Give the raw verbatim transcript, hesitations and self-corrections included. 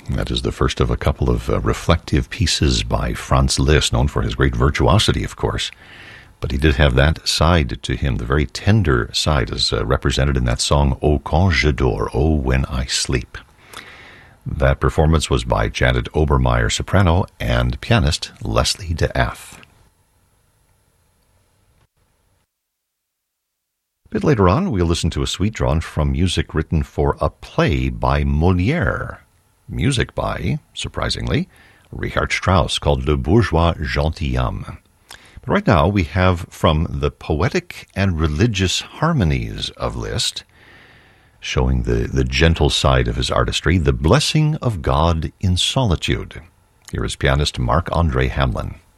That is the first of a couple of uh, reflective pieces by Franz Liszt, known for his great virtuosity, of course. But he did have that side to him, the very tender side, as uh, represented in that song, O Quand je dors, Oh When I Sleep. That performance was by Janet Obermeyer, soprano, and pianist Leslie de Ath. A bit later on, we'll listen to a suite drawn from music written for a play by Molière. Music by, surprisingly, Richard Strauss, called Le Bourgeois Gentilhomme. But right now we have from the poetic and religious harmonies of Liszt, showing the, the gentle side of his artistry, The Blessing of God in Solitude. Here is pianist Marc-André Hamelin.